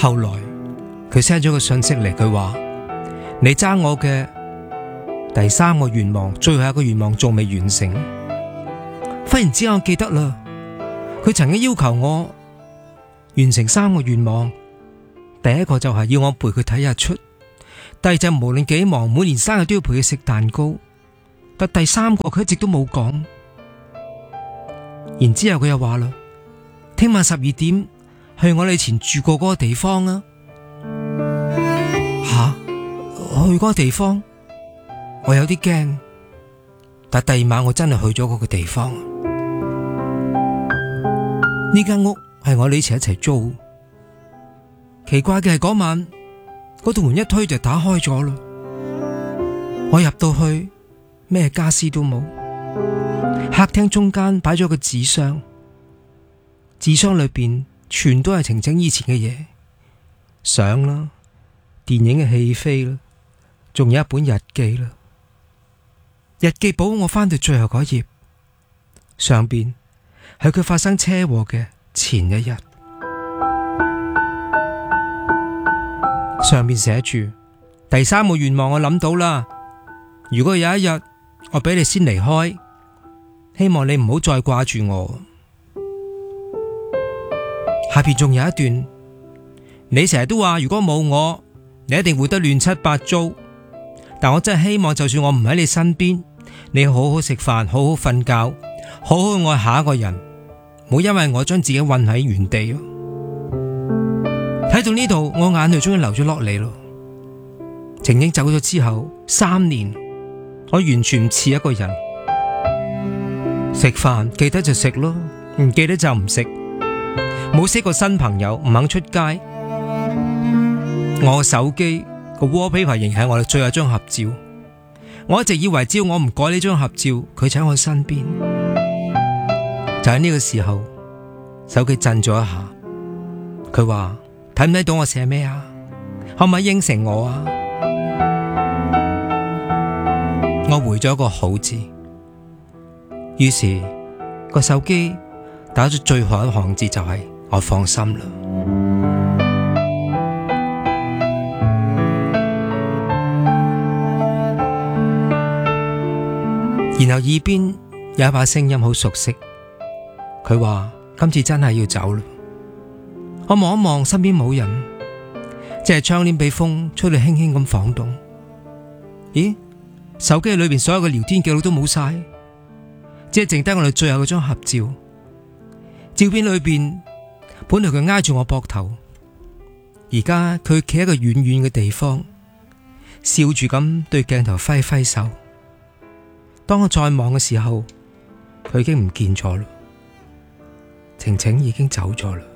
後來佢 send 咗個信息嚟，佢話你爭我嘅第3個願望，最後一個願望仲未完成。忽然之間我記得啦，佢曾經要求我完成3個願望。第一個就係要我陪佢睇日出，第二就無論幾忙，每年生日都要陪佢食蛋糕。但第3個佢一直都冇講。然之後佢又話啦，聽晚12點去我哋以前住過嗰個地方啊。吓，去嗰個地方，我有啲驚。但第2晚我真係去咗嗰個地方。呢間屋係我哋以前一齊租。奇怪嘅係嗰晚，嗰道門一推就打開咗啦。我入到去，咩家私都冇。客廳中間擺咗個紙箱，紙箱裏邊全都係晴晴以前嘅嘢，相啦、電影嘅戲飛啦，仲有一本日記啦。日記簿我翻到最後嗰頁，上邊係佢發生車禍嘅前一日。上面寫住第3個願望我諗到啦，如果有一日我俾你先離開，希望你唔好再掛住我。下邊仲有一段，你成日都話如果冇我，你一定活得亂七八糟，但我真係希望就算我唔喺你身邊，你好好食飯，好好瞓覺，好好愛下一個人，唔好因為我將自己困喺原地。睇到呢度，我眼淚終於流咗落嚟咯。晴晴走咗之後3年，我完全唔似一個人。食飯記得就食咯，唔記得就唔食。冇識過新朋友，唔肯出街。我嘅手機個 wallpaper 仍係我哋最後一張合照。我一直以為只要我唔改呢張合照，佢就喺我身邊。就喺呢個時候，手機震咗一下，佢話睇唔睇到我寫咩啊？可唔可以應承我啊？我回咗個好字，於是個手機打咗最後一行字，就係我放心啦。然後耳邊有一把聲音好熟悉，佢話今次真係要走啦。我望一望身邊冇人，只係窗簾俾風吹到輕輕咁晃動。咦？手機裏邊所有嘅聊天記錄都冇晒，只係剩低我哋最後嗰張合照。照片裏邊本來佢挨住我膊頭，而家佢企喺一個遠遠嘅地方，笑住咁對鏡頭揮揮手。當我再望嘅時候，佢已經唔見咗啦，晴晴已經走咗啦。